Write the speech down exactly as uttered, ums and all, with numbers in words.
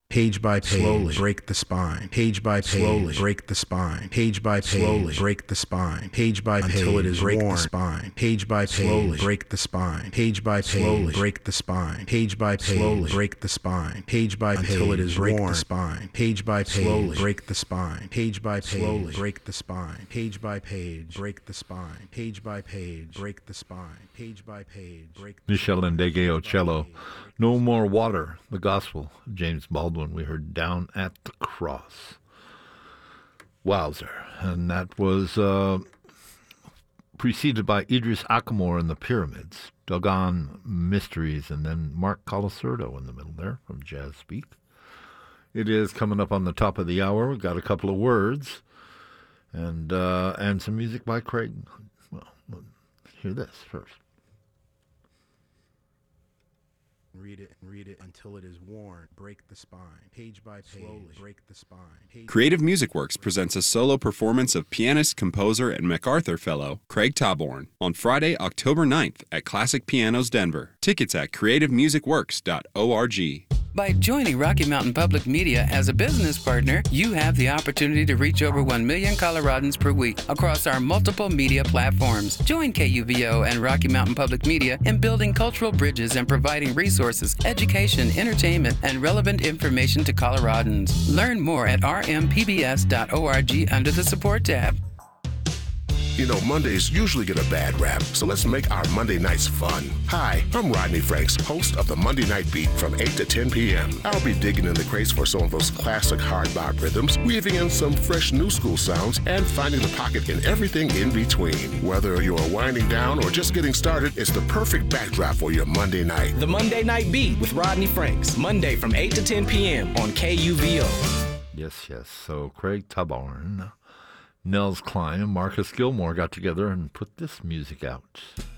Page by page, slowly break the spine. Page by page, slowly break the spine. Page by page, slowly break the spine. Page by page, until it is break worn. The spine. Page by page, slowly break the spine. Page by page, slowly break the spine. Page by page, slowly break the spine. Page by page, until it is break the spine. Page by page, slowly break the spine. Page by page, slowly break the spine. Page by page, break the spine. Page by page, break the spine. Page by page, break. Michel Ndegeocello. No More Water, the gospel. James Baldwin, we heard Down at the Cross. Wowzer. And that was uh, preceded by Idris Akamor and the Pyramids, Doggone Mysteries, and then Mark Colasurdo in the middle there from Jazz Speak. It is coming up on the top of the hour. We've got a couple of words and, uh, and some music by Craig. Well, we'll hear this first. Read it and read it until it is worn. Break the spine. Page by page. Slowly break the spine. Page Creative Music Works presents a solo performance of pianist, composer, and MacArthur Fellow Craig Taborn on Friday, October ninth at Classic Pianos Denver. Tickets at creative music works dot org. By joining Rocky Mountain Public Media as a business partner, you have the opportunity to reach over one million Coloradans per week across our multiple media platforms. Join K U V O and Rocky Mountain Public Media in building cultural bridges and providing resources, education, entertainment, and relevant information to Coloradans. Learn more at r m p b s dot org under the Support tab. You know, Mondays usually get a bad rap, so let's make our Monday nights fun. Hi, I'm Rodney Franks, host of the Monday Night Beat from eight to ten p.m. I'll be digging in the crates for some of those classic hard bop rhythms, weaving in some fresh new school sounds, and finding the pocket in everything in between. Whether you're winding down or just getting started, it's the perfect backdrop for your Monday night. The Monday Night Beat with Rodney Franks, Monday from eight to ten p.m. on K U V O. Yes, yes. So Craig Taborn, Nels Klein, and Marcus Gilmore got together and put this music out.